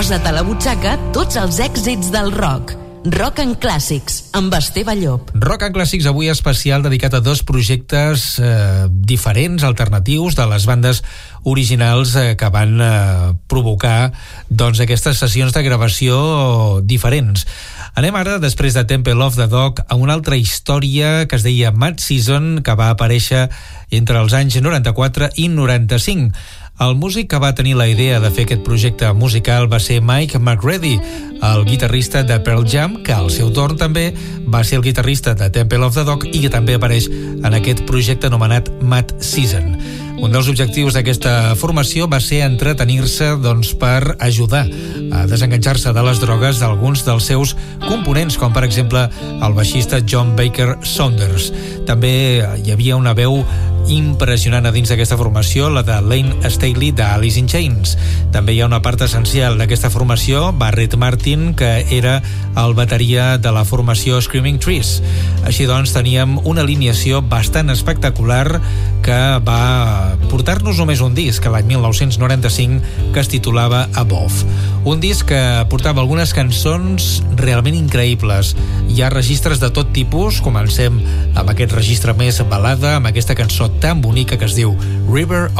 Posa't a la butxaca tots els èxits del rock. Rock en Clàssics, amb Esteve Llop. Rock en Clàssics avui especial dedicat a dos projectes diferents, alternatius, de les bandes originals que van provocar aquestes sessions de gravació diferents. Anem ara, després de Temple of the Dog, a una altra història que es deia Mad Season, que va aparèixer entre els anys 94 i 95. El músic que va tenir la idea de fer aquest projecte musical va ser Mike McReady, el guitarrista de Pearl Jam, que al seu torn també va ser el guitarrista de Temple of the Dog i que també apareix en aquest projecte anomenat Mad Season. Un dels objectius d'aquesta formació va ser entretenir-se per ajudar a desenganxar-se de les drogues d'alguns dels seus components, com per exemple el baixista John Baker Saunders. També hi havia una veu impressionant a dins d'aquesta formació, la de Lane Staley de Alice in Chains. També hi ha una part essencial d'aquesta formació, Barrett Martin, que era el bateria de la formació Screaming Trees. Així doncs, teníem una alineació bastant espectacular que va portar-nos només un disc, l'any 1995, que es titulava Above. Un disc que portava algunes cançons realment increïbles. Hi ha registres de tot tipus. Comencem amb aquest registre més balada, amb aquesta cançó tan bonica que es diu River